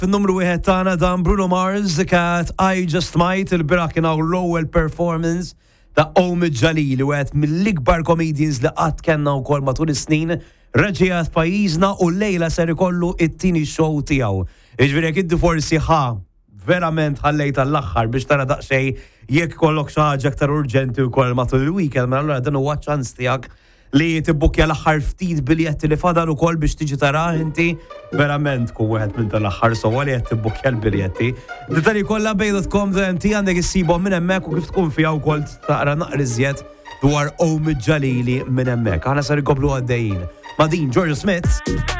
numru 1 tagħna dan Bruno Mars kat I Just Might il-bira kien hawn l-ewwel performance ta' Omid Jalili wieħed mill-ikbar comedians li qatt kellna wkoll matul is-snin reġgħet pajjiżna u lejla ser ikollu it-tieni show tiegħu. Jiġifieri jekk iddi forsi verament ħallejt tal-aħħar biex tara daqsxejn jekk kollok xi ħaġa aktar urġenti wkoll matul il-weekend, mela allura dan huwa ċans tiegħek li tibbukkja l-aħħar ftit biljetti li fadal ukoll biex tiġi tara inti verament tkun wieħed minn tal-aħħar sewwa li qed tibbukkja l-biljetti. Dettalji kollha bej.com għandek issibhom minn hemmhekk u kif tkun fiha wkoll taqra naqra iżjed dwar Omid Jalili minn hemmhekk. Aħna sar inkomplu għaddejjin ma' din Georgia Smith.